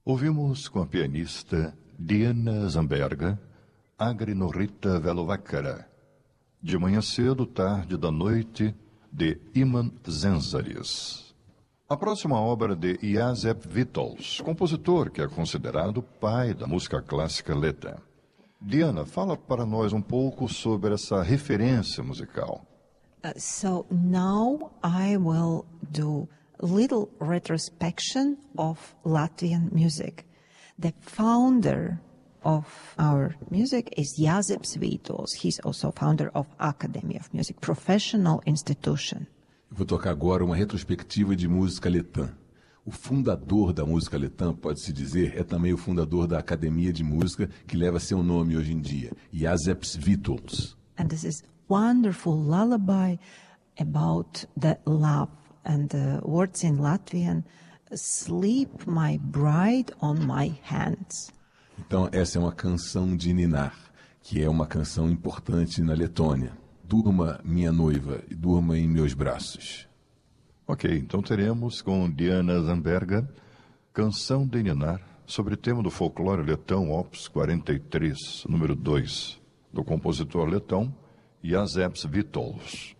Ouvimos com a pianista Diana Zamberga, Agri Norita Velovakara, De Manhã Cedo, Tarde da Noite, de Iman Zenzaris. A próxima obra de Josep Vitols, compositor que é considerado o pai da música clássica letã. Diana, fala para nós um pouco sobre essa referência musical. So now I will do a little retrospection of Latvian music. The founder of our music is Josip Vitols. He's also founder of Academy of Music, professional institution. Vou tocar agora uma retrospectiva de música letã. O fundador da música letã, pode-se dizer, é também o fundador da Academia de Música, que leva seu nome hoje em dia, Josip Vitols. And this is wonderful lullaby about the love, and the words in Latvian, sleep my bride on my hands. Então essa é uma canção de ninar, que é uma canção importante na Letônia. Durma, minha noiva, e durma em meus braços. Ok, então teremos com Diana Zamberga, Canção de Ninar, sobre o tema do folclore letão, Opus 43, número 2, do compositor letão Josep Vitols.